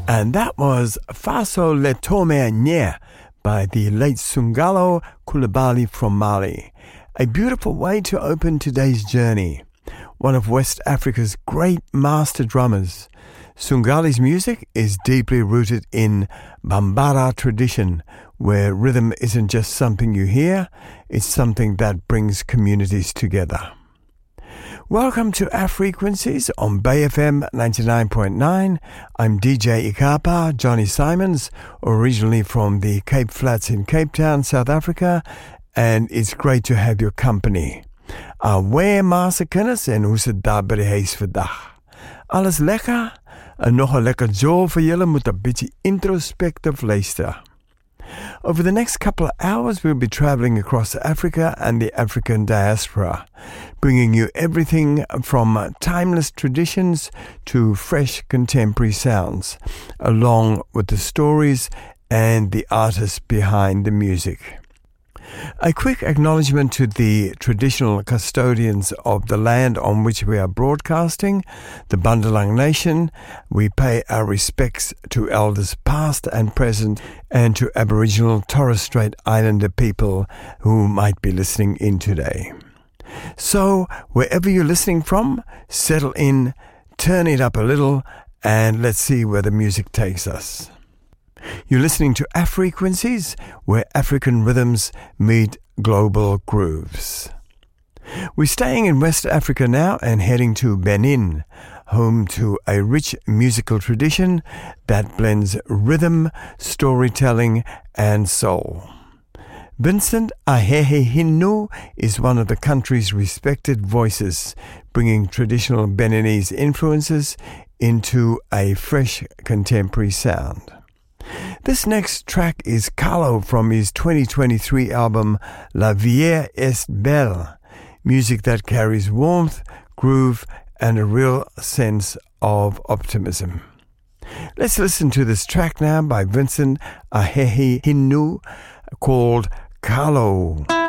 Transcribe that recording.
And that was Faso Le Tome Nye by the late Sungalo Coulibaly from Mali. A beautiful way to open today's journey. One of West Africa's great master drummers. Sungali's music is deeply rooted in Bambara tradition, where rhythm isn't just something you hear, it's something that brings communities together. Welcome to Our Frequencies on Bay FM 99.9. I'm DJ Ikapa, Johnny Simons, originally from the Cape Flats in Cape Town, South Africa, and it's great to have your company. Away Master Kennis en hoe se daar by die huis vandag? Alles lekker? En nog 'n lekker jaw vir julle met 'n bietjie introspective luister. Over the next couple of hours, we'll be traveling across Africa and the African diaspora, bringing you everything from timeless traditions to fresh contemporary sounds, along with the stories and the artists behind the music. A quick acknowledgement to the traditional custodians of the land on which we are broadcasting, the Bundalang Nation. We pay our respects to elders past and present and to Aboriginal Torres Strait Islander people who might be listening in today. So, wherever you're listening from, settle in, turn it up a little, and let's see where the music takes us. You're listening to Our Frequencies, where African rhythms meet global grooves. We're staying in West Africa now and heading to Benin, home to a rich musical tradition that blends rhythm, storytelling, and soul. Vincent Ahehe Hinnu is one of the country's respected voices, bringing traditional Beninese influences into a fresh contemporary sound. This next track is Carlo from his 2023 album La Vie est Belle, music that carries warmth, groove, and a real sense of optimism. Let's listen to this track now by Vincent Ahehe Hinnu called Carlo.